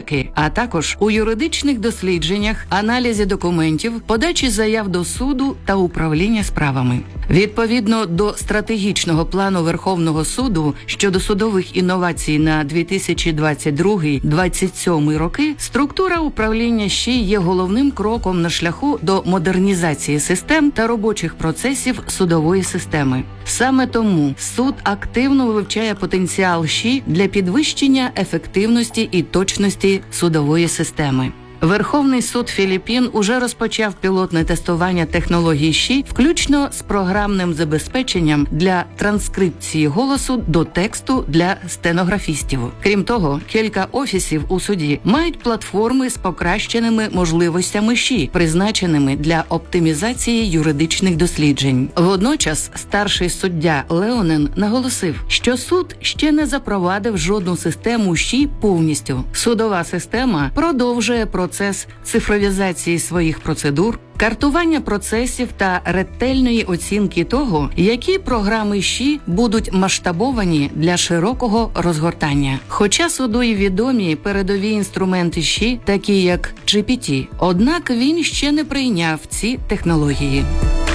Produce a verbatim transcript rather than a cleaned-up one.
перевірки, а також у юридичних дослідженнях, аналізі документів, подачі заяв до суду та управління справами. Відповідно до стратегічного плану Верховного суду щодо судових інновацій на дві тисячі двадцять другий - двадцять сьомий роки, структура управління ЩІ є головним кроком на шляху до модернізації систем та робочих процесів судової системи. Саме тому суд активно вивчає потенціал ЩІ для підвищення ефективності і точності судової системи. Верховний суд Філіппін уже розпочав пілотне тестування технологій ЩІ, включно з програмним забезпеченням для транскрипції голосу до тексту для стенографістів. Крім того, кілька офісів у суді мають платформи з покращеними можливостями ЩІ, призначеними для оптимізації юридичних досліджень. Водночас старший суддя Леонен наголосив, що суд ще не запровадив жодну систему ЩІ повністю. Судова система продовжує процес Процес цифровізації своїх процедур, картування процесів та ретельної оцінки того, які програми ЩІ будуть масштабовані для широкого розгортання. Хоча суду й відомі передові інструменти ЩІ, такі як джі пі ті, однак він ще не прийняв ці технології.